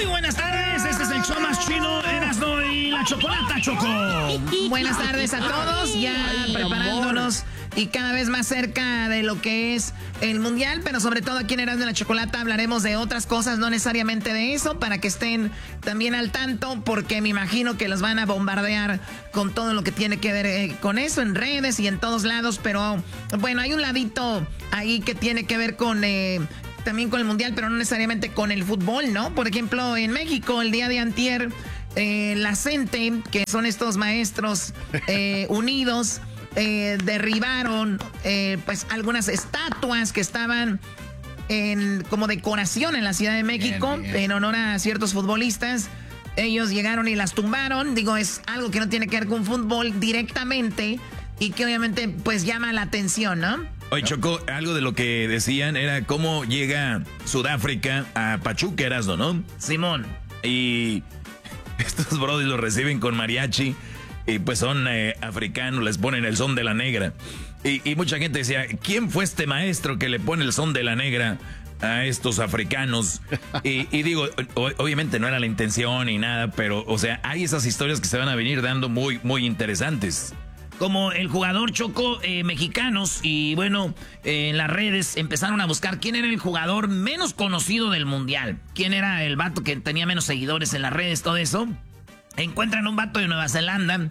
Muy buenas tardes, este es el show más chido, Erasmo y la Chocolata, Choco. Buenas tardes a todos, ya preparándonos y cada vez más cerca de lo que es el Mundial, pero sobre todo aquí en Erasmo y la Chocolata hablaremos de otras cosas, no necesariamente de eso, para que estén también al tanto, porque me imagino que los van a bombardear con todo lo que tiene que ver con eso, en redes y en todos lados, pero bueno, hay un ladito ahí que tiene que ver con... también con el Mundial, pero no necesariamente con el fútbol, ¿no? Por ejemplo, en México, el día de antier, la CENTE, que son estos maestros unidos, derribaron pues algunas estatuas que estaban como decoración en la Ciudad de México, bien. En honor a ciertos futbolistas. Ellos llegaron y las tumbaron. Digo, es algo que no tiene que ver con fútbol directamente y que obviamente pues llama la atención, ¿no? Oye, Choco, algo de lo que decían era cómo llega Sudáfrica a Pachuca, Erasmo, ¿no? Simón. Y estos brodis los reciben con mariachi y pues son africanos, les ponen el son de la negra. Y mucha gente decía, ¿quién fue este maestro que le pone el son de la negra a estos africanos? Y digo, obviamente no era la intención ni nada, pero, o sea, hay esas historias que se van a venir dando muy, muy interesantes. Como el jugador Choco, mexicanos, y bueno, en las redes empezaron a buscar quién era el jugador menos conocido del mundial. Quién era el vato que tenía menos seguidores en las redes, todo eso. Encuentran un vato de Nueva Zelanda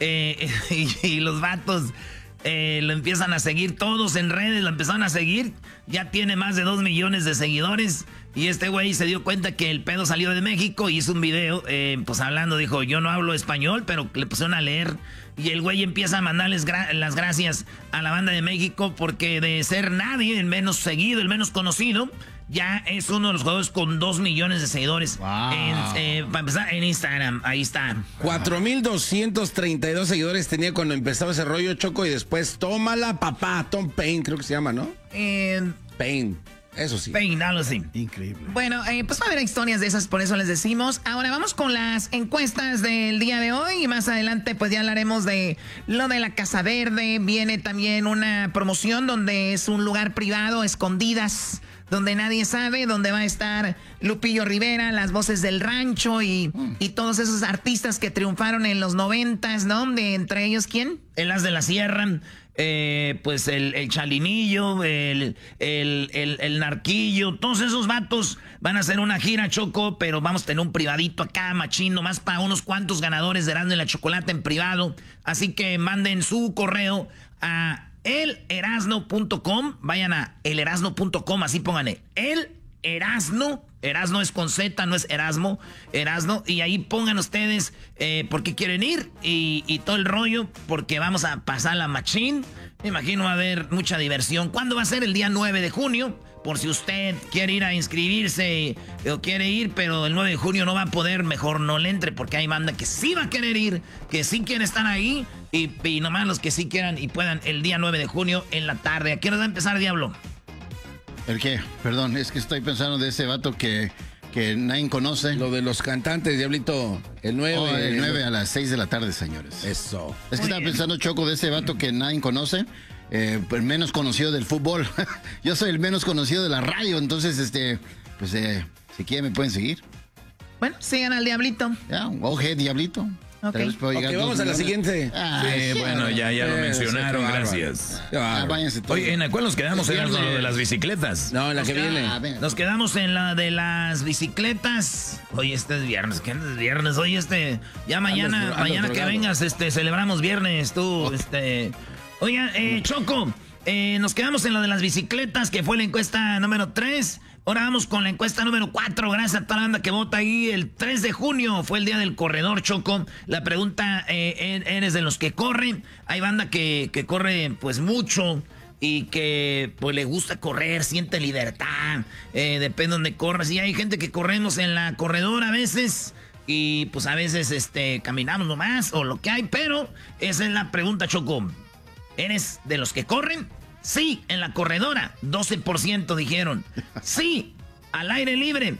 y los vatos lo empiezan a seguir todos en redes, lo empezaron a seguir. Ya tiene más de 2 millones de seguidores. Y este güey se dio cuenta que el pedo salió de México y hizo un video, pues hablando, dijo, yo no hablo español, pero le pusieron a leer. Y el güey empieza a mandarles las gracias a la banda de México porque de ser nadie, el menos seguido, el menos conocido, ya es uno de los jugadores con 2 millones de seguidores. Wow. Para empezar, en Instagram, ahí está. 4,232 seguidores tenía cuando empezaba ese rollo, Choco, y después, tómala, papá, Tom Paine, creo que se llama, ¿no? Paine. Eso sí. Peinalo, sí. Increíble. Bueno, pues va a haber historias de esas, por eso les decimos. Ahora vamos con las encuestas del día de hoy y más adelante pues ya hablaremos de lo de la Casa Verde. Viene también una promoción donde es un lugar privado, escondidas, donde nadie sabe, donde va a estar Lupillo Rivera, las voces del rancho y todos esos artistas que triunfaron en los 90s, ¿no? Entre ellos, ¿quién? El As de la Sierra. Pues el Chalinillo, el Narquillo, todos esos vatos van a hacer una gira, Choco, pero vamos a tener un privadito acá, machín, nomás para unos cuantos ganadores de Erasmo y la Chocolata en privado. Así que manden su correo a elerasno.com, vayan a elerasno.com, así pónganle, Erasno es con Z, no es Erasmo, Erasno, y ahí pongan ustedes por qué quieren ir y todo el rollo, porque vamos a pasar la machín. Me imagino va a haber mucha diversión. ¿Cuándo va a ser? El día 9 de junio, por si usted quiere ir a inscribirse o quiere ir, pero el 9 de junio no va a poder, mejor no le entre, porque hay banda que sí va a querer ir, que sí quieren estar ahí, y nomás los que sí quieran y puedan el día 9 de junio en la tarde. ¿A qué hora va a empezar, Diablo? ¿El qué? Perdón, es que estoy pensando de ese vato que nadie conoce. Lo de los cantantes, Diablito. El 9. Oh, el 9 a las 6 de la tarde, señores. Eso. Es que estaba pensando, Choco, de ese vato que nadie conoce. El menos conocido del fútbol. Yo soy el menos conocido de la radio. Entonces, pues, si quieren me pueden seguir. Bueno, sigan al Diablito. Ya, oje, Diablito. Okay. Vamos a la siguiente. Sí, bueno, ya lo mencionaron, gracias. Váyanse todos. Oye, ¿en cuál nos quedamos? ¿En lo de las bicicletas? No, en la que viene. Nos quedamos en la de las bicicletas. Hoy este es viernes, ¿qué es viernes? Hoy ya mañana que vengas, celebramos viernes, tú, Oiga, Choco, nos quedamos en lo de las bicicletas, que fue la encuesta número 3. Ahora vamos con la encuesta número 4. Gracias a toda la banda que vota ahí. El 3 de junio fue el día del corredor, Choco. La pregunta, ¿eres de los que corren? Hay banda que corre pues mucho y que pues le gusta correr, siente libertad, depende de donde corras. Y hay gente que corremos en la corredora a veces y pues a veces caminamos nomás o lo que hay. Pero esa es la pregunta, Choco. ¿Eres de los que corren? Sí, en la corredora, 12% dijeron. Sí, al aire libre,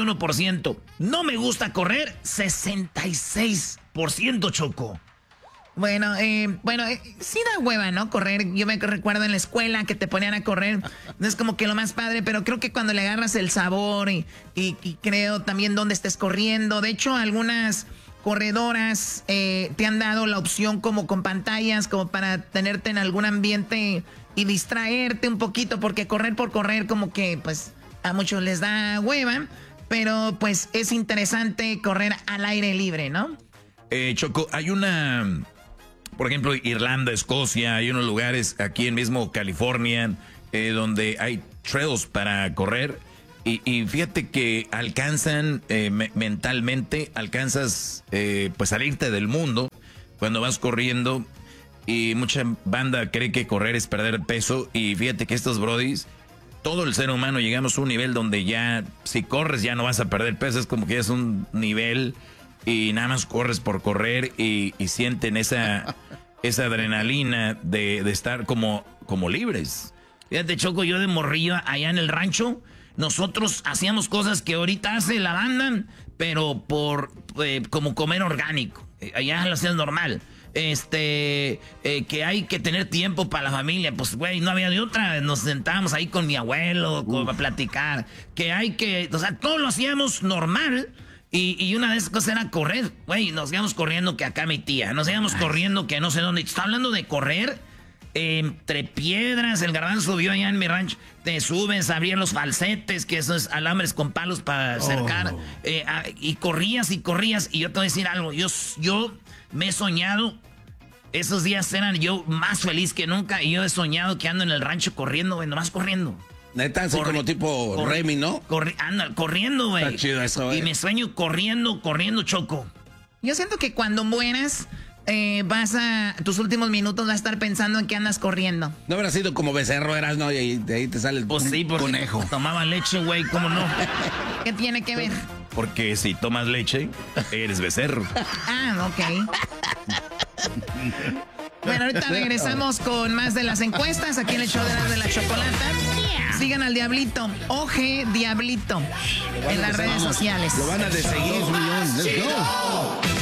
21%. No me gusta correr, 66%, Choco. Bueno, sí da hueva, ¿no? Correr. Yo me recuerdo en la escuela que te ponían a correr. No es como que lo más padre, pero creo que cuando le agarras el sabor y creo también dónde estés corriendo. De hecho, algunas corredoras te han dado la opción como con pantallas, como para tenerte en algún ambiente y distraerte un poquito, porque correr por correr como que pues a muchos les da hueva, pero pues es interesante correr al aire libre, ¿no? Choco, hay por ejemplo, Irlanda, Escocia, hay unos lugares aquí en mismo California donde hay trails para correr y fíjate que alcanzan mentalmente, alcanzas pues salirte del mundo cuando vas corriendo y mucha banda cree que correr es perder peso y fíjate que estos brodis, todo el ser humano llegamos a un nivel donde ya si corres ya no vas a perder peso, es como que ya es un nivel y nada más corres por correr y sienten esa adrenalina de estar como como Fíjate, Choco, yo de morrillo allá en el rancho, nosotros hacíamos cosas que ahorita hace la banda, pero por como comer orgánico. Allá lo hacían normal. Que hay que tener tiempo para la familia. Pues, güey, no había de otra. Nos sentábamos ahí con mi abuelo a platicar. O sea, todo lo hacíamos normal. Y una de esas cosas era correr. Güey, nos íbamos corriendo que acá mi tía. Nos íbamos corriendo que no sé dónde. Está hablando de correr entre piedras. El Garbanzo vio allá en mi rancho. Te subes, abrían los falsetes, que eso es alambres con palos para cercar. Y corrías. Y yo te voy a decir algo. Yo me he soñado. Esos días eran yo más feliz que nunca. Y yo he soñado que ando en el rancho corriendo, güey, nomás corriendo. Neta, así como tipo Remy, ¿no? Corriendo, güey. Está chido eso, güey. Y me sueño corriendo, Choco. Yo siento que cuando mueras, tus últimos minutos vas a estar pensando en que andas corriendo. No habrá sido como becerro, eras, ¿no? Y de ahí te sale el conejo. Tomaba leche, güey, ¿cómo no? ¿Qué tiene que ver? Porque si tomas leche, eres becerro. Ok. Bueno, ahorita regresamos con más de las encuestas aquí en el show de la chocolata. Sigan al Diablito, Oje Diablito, en las redes sociales. Lo van a seguir.